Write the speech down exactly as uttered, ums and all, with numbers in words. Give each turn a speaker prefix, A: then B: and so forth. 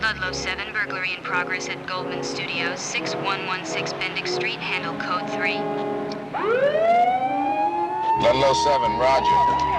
A: Ludlow seven, burglary in progress at Goldman Studios, six one one six Bendix Street, handle code three.
B: Ludlow seven, roger.